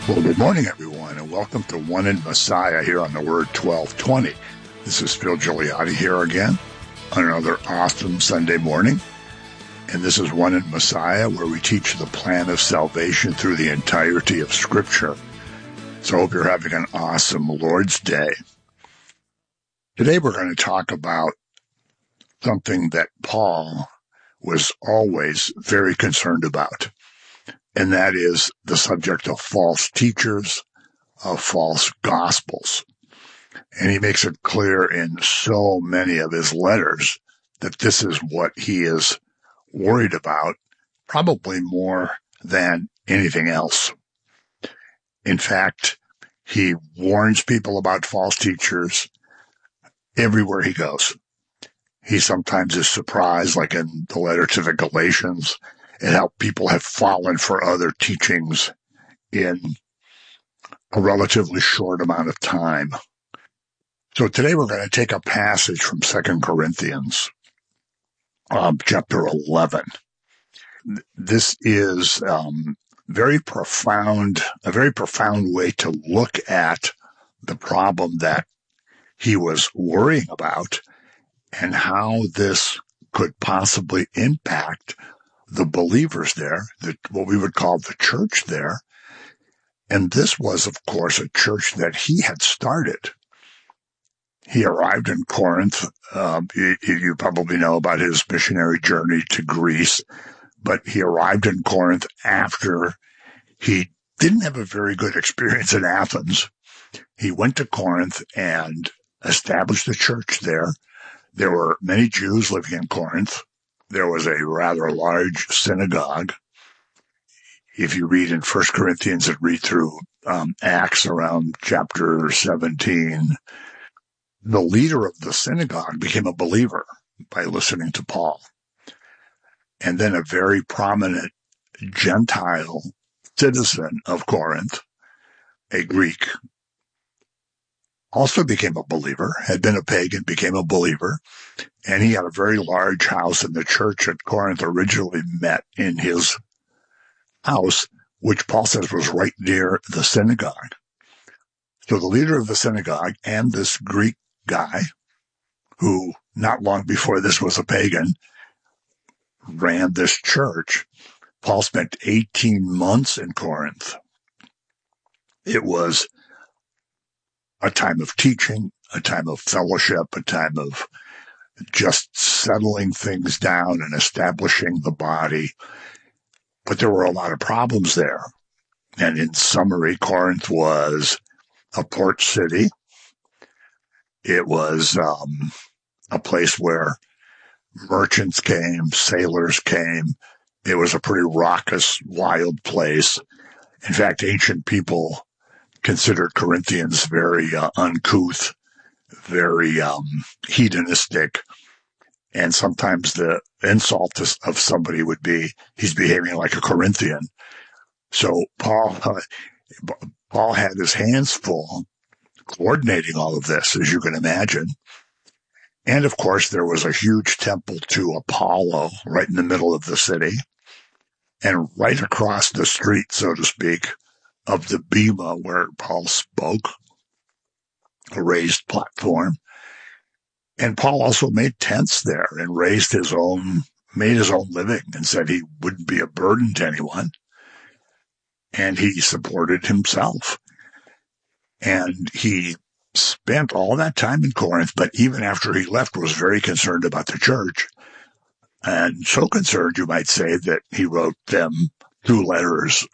Well, good morning, everyone, and welcome to One in Messiah here on the Word 1220. This is Phil Gigliotti here again on another awesome Sunday morning. And this is One in Messiah, where we teach the plan of salvation through the entirety of Scripture. So I hope you're having an awesome Lord's Day. Today we're going to talk about something that Paul was always very concerned about, and that is the subject of false teachers, of false gospels. And he makes it clear in so many of his letters that this is what he is worried about, probably more than anything else. In fact, he warns people about false teachers everywhere he goes. He sometimes is surprised, like in the letter to the Galatians, at how people have fallen for other teachings in a relatively short amount of time. So today we're going to take a passage from 2 Corinthians, chapter 11. This is a very profound way to look at the problem that he was worrying about and how this could possibly impact the believers there, what we would call the church there. And this was, of course, a church that he had started. He arrived in Corinth. You probably know about his missionary journey to Greece, but he arrived in Corinth after he didn't have a very good experience in Athens. He went to Corinth and established a church there. There were many Jews living in Corinth. There was a rather large synagogue. If you read in 1 Corinthians and read through Acts around chapter 17, the leader of the synagogue became a believer by listening to Paul. And then a very prominent Gentile citizen of Corinth, a Greek, also became a believer, had been a pagan, became a believer, and he had a very large house, and the church at Corinth originally met in his house, which Paul says was right near the synagogue. So the leader of the synagogue and this Greek guy, who not long before this was a pagan, ran this church. Paul spent 18 months in Corinth. It was a time of teaching, a time of fellowship, a time of just settling things down and establishing the body. But there were a lot of problems there. And in summary, Corinth was a port city. It was a place where merchants came, sailors came. It was a pretty raucous, wild place. In fact, ancient people considered Corinthians very uncouth, very hedonistic. And sometimes the insult of somebody would be, he's behaving like a Corinthian. So Paul had his hands full coordinating all of this, as you can imagine. And of course, there was a huge temple to Apollo right in the middle of the city. And right across the street, so to speak, of the bema where Paul spoke, a raised platform. And Paul also made tents there and made his own living, and said he wouldn't be a burden to anyone. And he supported himself. And he spent all that time in Corinth, but even after he left, was very concerned about the church. And so concerned, you might say, that he wrote them 2 letters.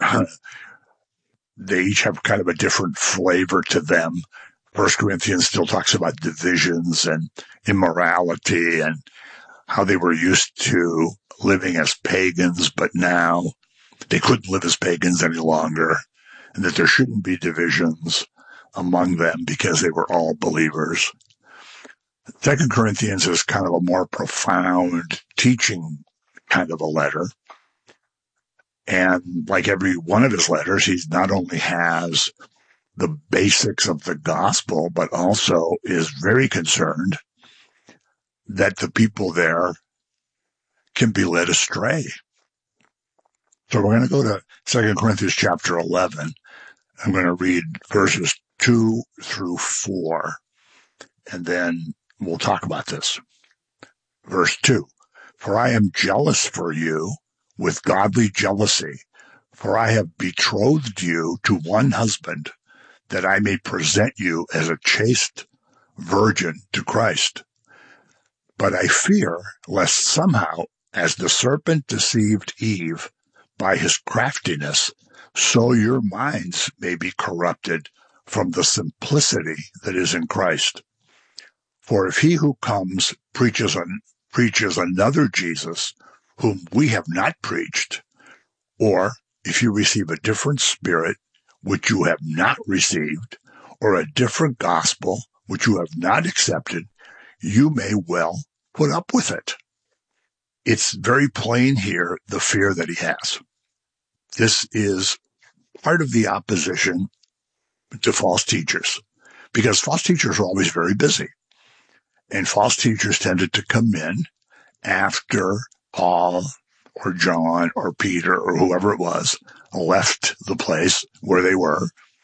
They each have kind of a different flavor to them. 1 Corinthians still talks about divisions and immorality and how they were used to living as pagans, but now they couldn't live as pagans any longer, and that there shouldn't be divisions among them because they were all believers. 2 Corinthians is kind of a more profound teaching kind of a letter. And like every one of his letters, he not only has the basics of the gospel, but also is very concerned that the people there can be led astray. So we're going to go to 2 Corinthians chapter 11. I'm going to read verses 2 through 4, and then we'll talk about this. Verse 2, for I am jealous for you with godly jealousy, for I have betrothed you to one husband, that I may present you as a chaste virgin to Christ. But I fear lest somehow, as the serpent deceived Eve by his craftiness, so your minds may be corrupted from the simplicity that is in Christ. For if he who comes preaches another Jesus, whom we have not preached, or if you receive a different spirit which you have not received, or a different gospel which you have not accepted, you may well put up with it. It's very plain here, the fear that he has. This is part of the opposition to false teachers, because false teachers are always very busy. And false teachers tended to come in after Paul or John or Peter or whoever it was left the place where they were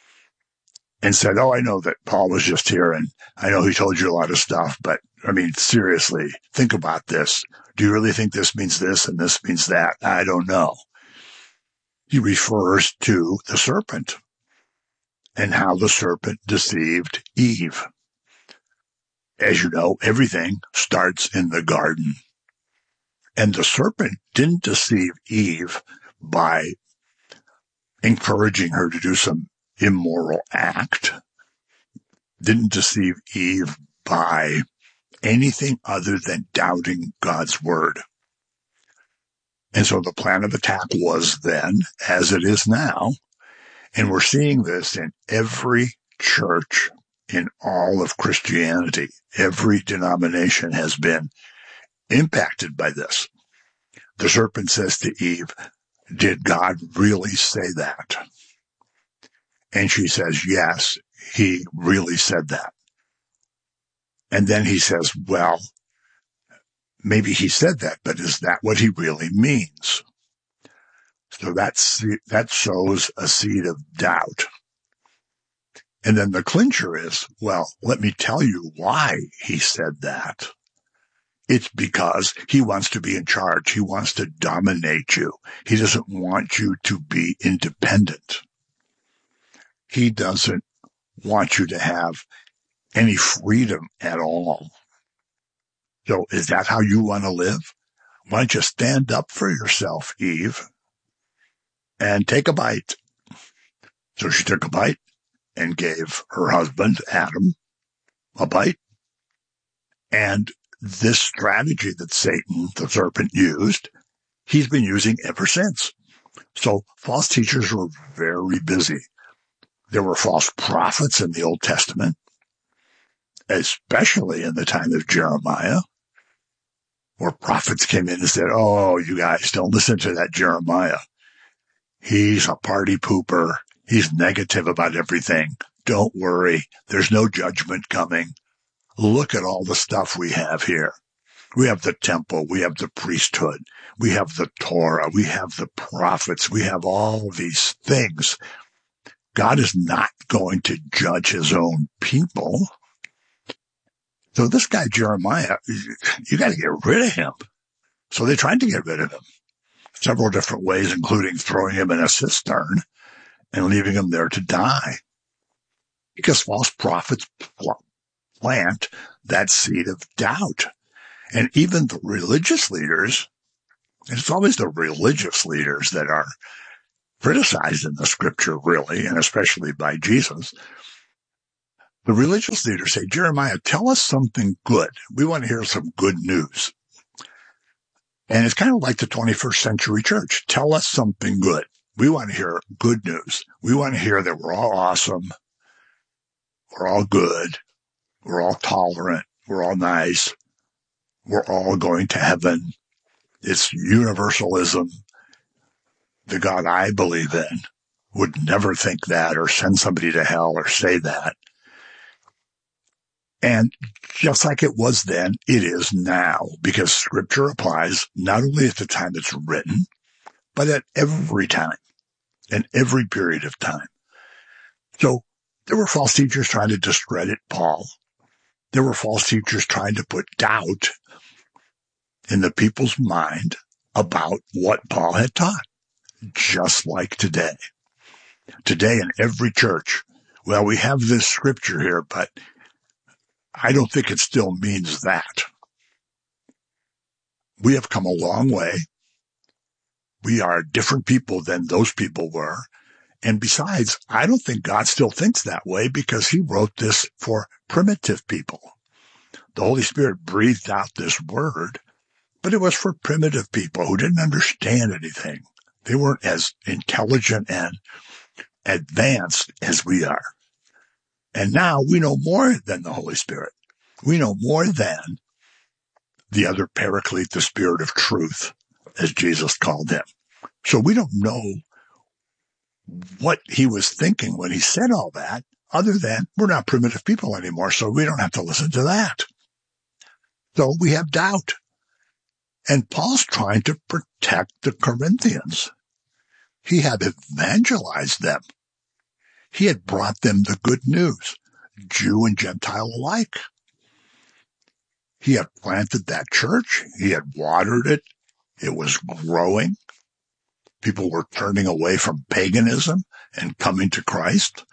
and said, oh, I know that Paul was just here and I know he told you a lot of stuff, but I mean, seriously, think about this. Do you really think this means this and this means that? I don't know. He refers to the serpent and how the serpent deceived Eve. As you know, everything starts in the garden. And the serpent didn't deceive Eve by encouraging her to do some immoral act, didn't deceive Eve by anything other than doubting God's word. And so the plan of attack was then, as it is now, and we're seeing this in every church in all of Christianity. Every denomination has been impacted by this. The serpent says to Eve, did God really say that? And she says, yes, he really said that. And then he says, well, maybe he said that, but is that what he really means? So that sows a seed of doubt. And then the clincher is, well, let me tell you why he said that. It's because he wants to be in charge. He wants to dominate you. He doesn't want you to be independent. He doesn't want you to have any freedom at all. So is that how you want to live? Why don't you stand up for yourself, Eve, and take a bite? So she took a bite and gave her husband, Adam, a bite. And this strategy that Satan, the serpent, used, he's been using ever since. So false teachers were very busy. There were false prophets in the Old Testament, especially in the time of Jeremiah, where prophets came in and said, oh, you guys, don't listen to that Jeremiah. He's a party pooper. He's negative about everything. Don't worry. There's no judgment coming. Look at all the stuff we have here. We have the temple. We have the priesthood. We have the Torah. We have the prophets. We have all these things. God is not going to judge his own people. So this guy, Jeremiah, you got to get rid of him. So they tried to get rid of him several different ways, including throwing him in a cistern and leaving him there to die. Because false prophets plant that seed of doubt. And even the religious leaders, it's always the religious leaders that are criticized in the scripture, really, and especially by Jesus. The religious leaders say, Jeremiah, tell us something good. We want to hear some good news. And it's kind of like the 21st century church. Tell us something good. We want to hear good news. We want to hear that we're all awesome. We're all good. We're all tolerant. We're all nice. We're all going to heaven. It's universalism. The God I believe in would never think that or send somebody to hell or say that. And just like it was then, it is now, because scripture applies not only at the time it's written, but at every time, in every period of time. So there were false teachers trying to discredit Paul. There were false teachers trying to put doubt in the people's mind about what Paul had taught, just like today. Today in every church, well, we have this scripture here, but I don't think it still means that. We have come a long way. We are different people than those people were. And besides, I don't think God still thinks that way because he wrote this for primitive people. The Holy Spirit breathed out this word, but it was for primitive people who didn't understand anything. They weren't as intelligent and advanced as we are. And now we know more than the Holy Spirit. We know more than the other Paraclete, the Spirit of Truth, as Jesus called him. So we don't know what he was thinking when he said all that, other than we're not primitive people anymore, so we don't have to listen to that. So we have doubt. And Paul's trying to protect the Corinthians. He had evangelized them. He had brought them the good news, Jew and Gentile alike. He had planted that church. He had watered it. It was growing. People were turning away from paganism and coming to Christ.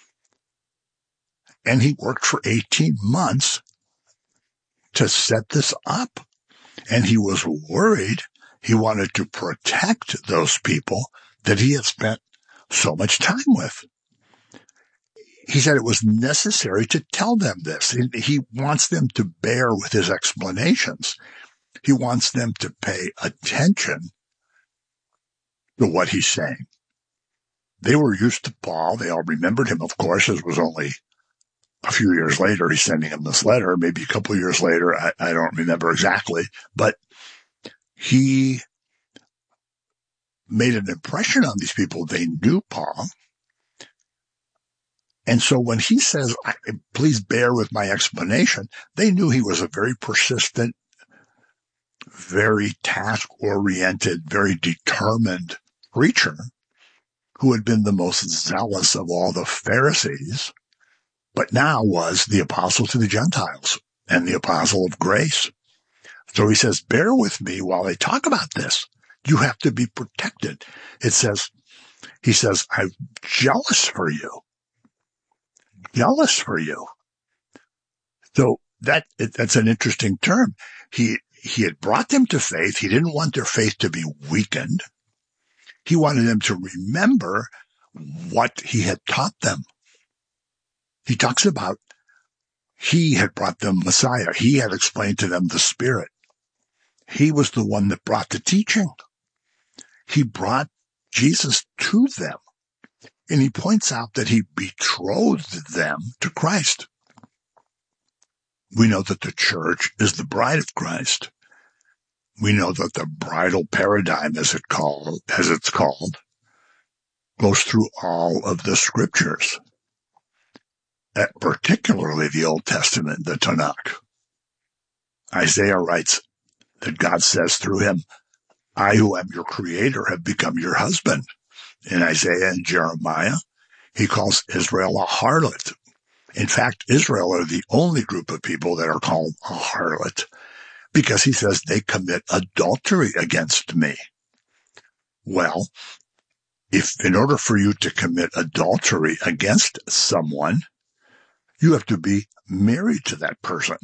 And he worked for 18 months to set this up. And he was worried. He wanted to protect those people that he had spent so much time with. He said it was necessary to tell them this. He wants them to bear with his explanations. He wants them to pay attention to what he's saying. They were used to Paul. They all remembered him, of course. It was only a few years later he's sending him this letter, maybe a couple of years later. I don't remember exactly. But he made an impression on these people. They knew Paul. And so when he says, please bear with my explanation, they knew he was a very persistent, very task-oriented, very determined preacher who had been the most zealous of all the Pharisees, but now was the apostle to the Gentiles and the apostle of grace. So he says, bear with me while I talk about this. You have to be protected. He says, I'm jealous for you. Jealous for you. So that's an interesting term. He had brought them to faith. He didn't want their faith to be weakened. He wanted them to remember what he had taught them. He talks about he had brought them Messiah. He had explained to them the Spirit. He was the one that brought the teaching. He brought Jesus to them. And he points out that he betrothed them to Christ. We know that the church is the bride of Christ. We know that the bridal paradigm, as it's called, goes through all of the scriptures, particularly the Old Testament, the Tanakh. Isaiah writes that God says through him, I who am your creator have become your husband. In Isaiah and Jeremiah, he calls Israel a harlot. In fact, Israel are the only group of people that are called a harlot because he says they commit adultery against me. Well, if in order for you to commit adultery against someone, you have to be married to that person.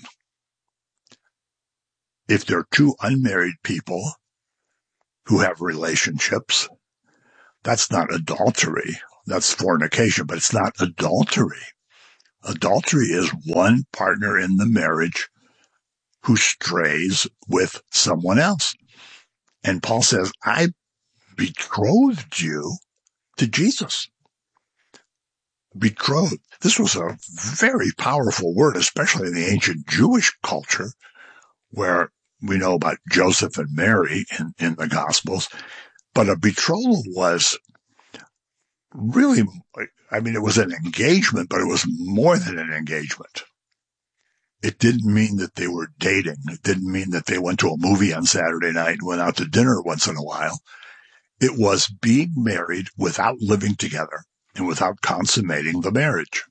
If they're two unmarried people who have relationships, that's not adultery. That's fornication, but it's not adultery. Adultery is one partner in the marriage who strays with someone else. And Paul says, I betrothed you to Jesus. Betrothed. This was a very powerful word, especially in the ancient Jewish culture, where we know about Joseph and Mary in the Gospels. But a betrothal was really, it was an engagement, but it was more than an engagement. It didn't mean that they were dating. It didn't mean that they went to a movie on Saturday night and went out to dinner once in a while. It was being married without living together. and without consummating the marriage.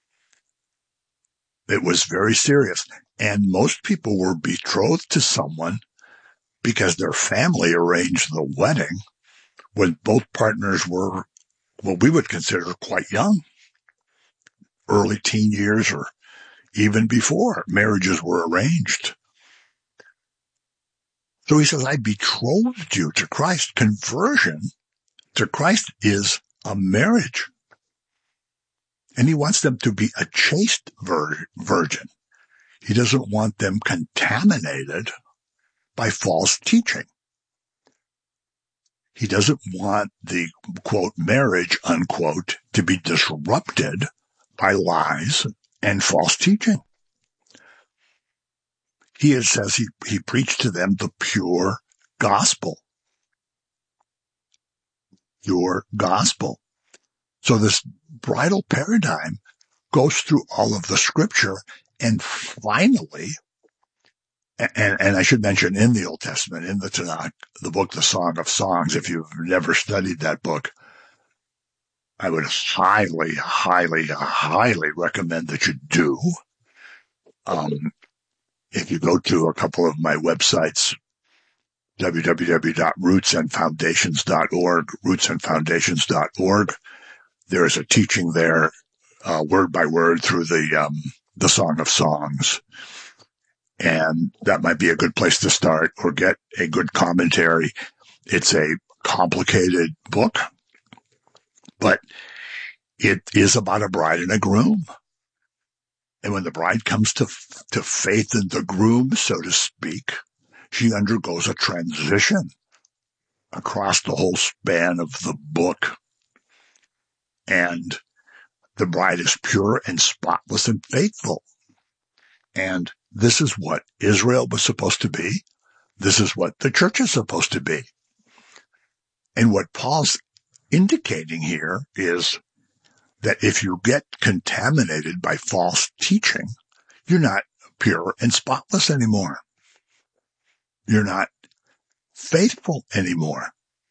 It was very serious. And most people were betrothed to someone because their family arranged the wedding when both partners were what we would consider quite young, early teen years or even before marriages were arranged. So he says, I betrothed you to Christ. Conversion to Christ is a marriage. And he wants them to be a chaste virgin. He doesn't want them contaminated by false teaching. He doesn't want the, quote, marriage, unquote, to be disrupted by lies and false teaching. He says he preached to them the pure gospel. Pure gospel. So this bridal paradigm goes through all of the scripture, and finally, and I should mention in the Old Testament, in the Tanakh, the book, The Song of Songs, if you've never studied that book, I would highly, highly, highly recommend that you do. If you go to a couple of my websites, www.rootsandfoundations.org, there is a teaching there, word by word through the Song of Songs. And that might be a good place to start, or get a good commentary. It's a complicated book, but it is about a bride and a groom. And when the bride comes to faith in the groom, so to speak, she undergoes a transition across the whole span of the book. And the bride is pure and spotless and faithful. And this is what Israel was supposed to be. This is what the church is supposed to be. And what Paul's indicating here is that if you get contaminated by false teaching, you're not pure and spotless anymore. You're not faithful anymore.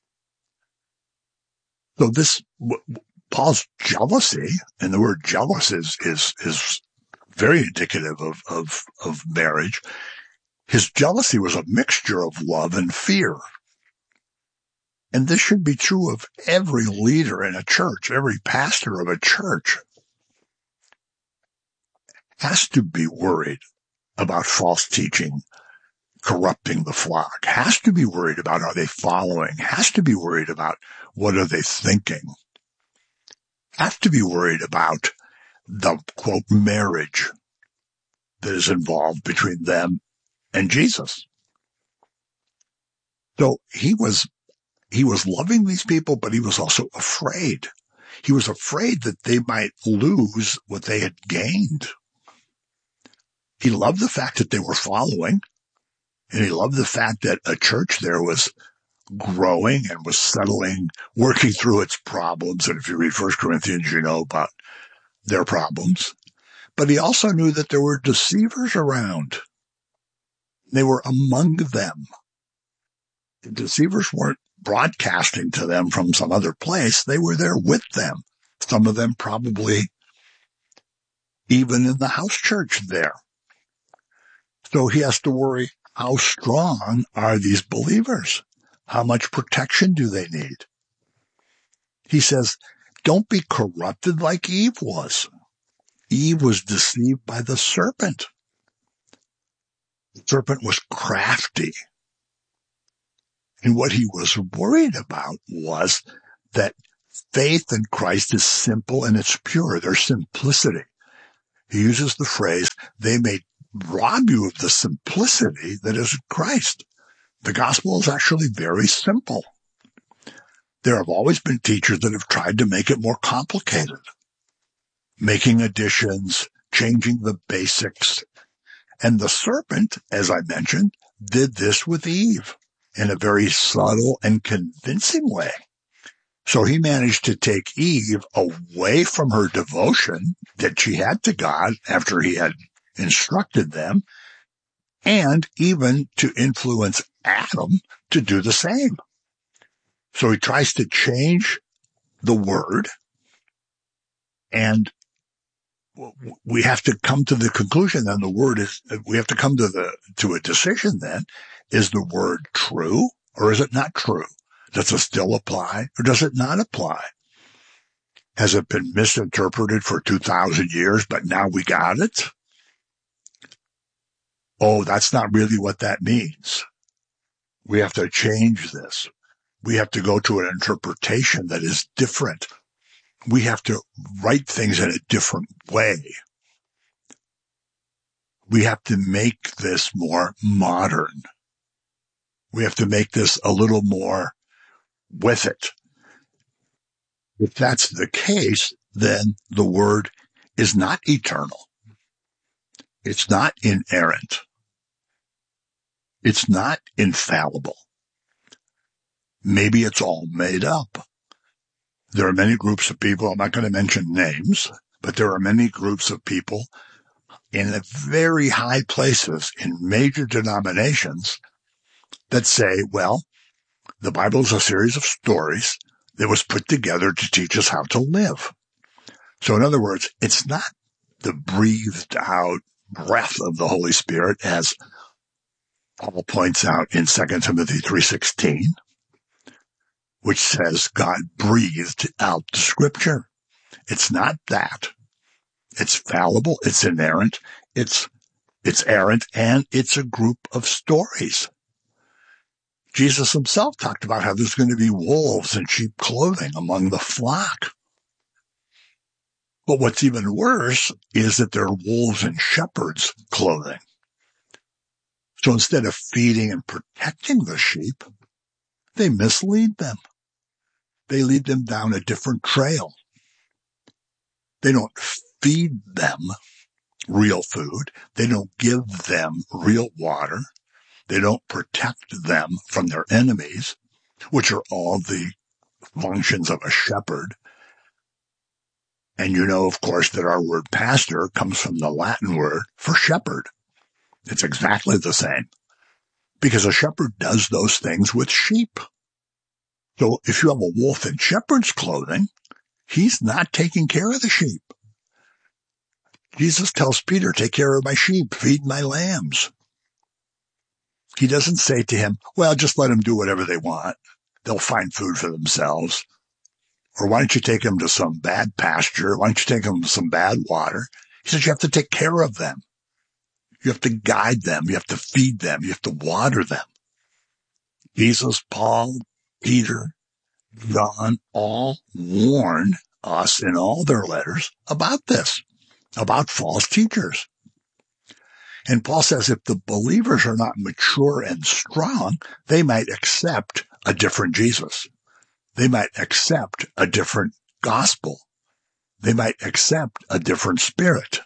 So this, Paul's jealousy, and the word jealous is very indicative of marriage. His jealousy was a mixture of love and fear. And this should be true of every leader in a church, every pastor of a church has to be worried about false teaching corrupting the flock, has to be worried about, are they following, has to be worried about, what are they thinking, has to be worried about the, quote, marriage that is involved between them and Jesus. So he was loving these people, but he was also afraid. He was afraid that they might lose what they had gained. He loved the fact that they were following, and he loved the fact that a church there was growing and was settling, working through its problems. And if you read 1 Corinthians, you know about their problems. But he also knew that there were deceivers around. They were among them. The deceivers weren't broadcasting to them from some other place. They were there with them. Some of them probably even in the house church there. So he has to worry, how strong are these believers? How much protection do they need? He says, don't be corrupted like Eve was. Eve was deceived by the serpent. The serpent was crafty. And what he was worried about was that faith in Christ is simple and it's pure. There's simplicity. He uses the phrase, they may rob you of the simplicity that is Christ. The gospel is actually very simple. There have always been teachers that have tried to make it more complicated, making additions, changing the basics. And the serpent, as I mentioned, did this with Eve in a very subtle and convincing way. So he managed to take Eve away from her devotion that she had to God after he had instructed them, and even to influence Adam to do the same. So he tries to change the word And we have to come to the conclusion then we have to come to a decision then. Is the word true or is it not true? Does it still apply or does it not apply? Has it been misinterpreted for 2,000 years, but now we got it? Oh, that's not really what that means. We have to change this. We have to go to an interpretation that is different. We have to write things in a different way. We have to make this more modern. We have to make this a little more with it. If that's the case, then the word is not eternal. It's not inerrant. It's not infallible. Maybe it's all made up. There are many groups of people, I'm not going to mention names, but there are many groups of people in the very high places in major denominations that say, well, the Bible is a series of stories that was put together to teach us how to live. So in other words, it's not the breathed out breath of the Holy Spirit, as Paul points out in 2 Timothy 3:16, which says God breathed out the scripture. It's not that. It's fallible, it's inerrant, it's errant, and it's a group of stories. Jesus himself talked about how there's going to be wolves in sheep clothing among the flock. But what's even worse is that there are wolves in shepherds' clothing. So instead of feeding and protecting the sheep, they mislead them. They lead them down a different trail. They don't feed them real food. They don't give them real water. They don't protect them from their enemies, which are all the functions of a shepherd. And you know, of course, that our word pastor comes from the Latin word for shepherd. It's exactly the same, because a shepherd does those things with sheep. So if you have a wolf in shepherd's clothing, he's not taking care of the sheep. Jesus tells Peter, take care of my sheep, feed my lambs. He doesn't say to him, well, just let them do whatever they want. They'll find food for themselves. Or why don't you take them to some bad pasture? Why don't you take them to some bad water? He says you have to take care of them. You have to guide them. You have to feed them. You have to water them. Jesus, Paul, Peter, John all warn us in all their letters about this, about false teachers. And Paul says if the believers are not mature and strong, they might accept a different Jesus. They might accept a different gospel. They might accept a different spirit.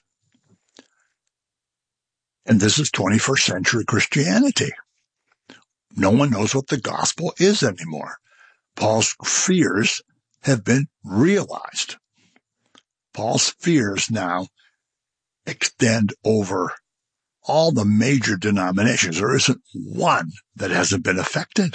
And this is 21st century Christianity. No one knows what the gospel is anymore. Paul's fears have been realized. Paul's fears now extend over all the major denominations. There isn't one that hasn't been affected.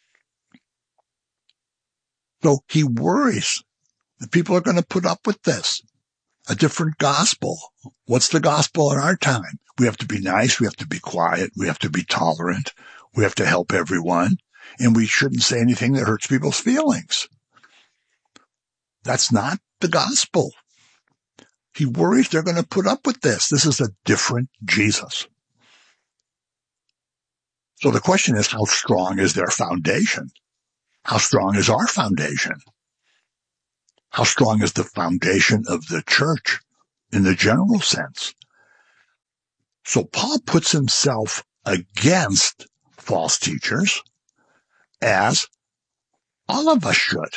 So he worries that people are going to put up with this. A different gospel. What's the gospel in our time? We have to be nice. We have to be quiet. We have to be tolerant. We have to help everyone. And we shouldn't say anything that hurts people's feelings. That's not the gospel. He worries they're going to put up with this. This is a different Jesus. So the question is, how strong is their foundation? How strong is our foundation? How strong is the foundation of the church in the general sense? So Paul puts himself against false teachers, as all of us should.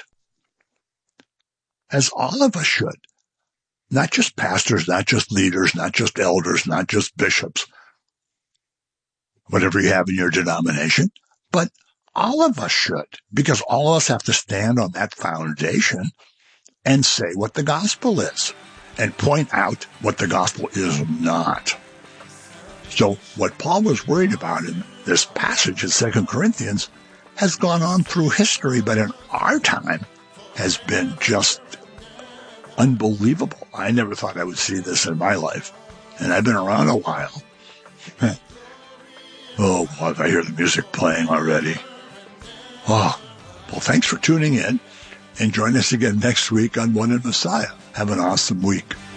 As all of us should. Not just pastors, not just leaders, not just elders, not just bishops, whatever you have in your denomination, but all of us should, because all of us have to stand on that foundation and say what the gospel is and point out what the gospel is not. So what Paul was worried about in this passage in 2 Corinthians has gone on through history, but in our time has been just unbelievable. I never thought I would see this in my life. And I've been around a while. Oh, boy, I hear the music playing already. Oh, well, thanks for tuning in. And join us again next week on One in Messiah. Have an awesome week.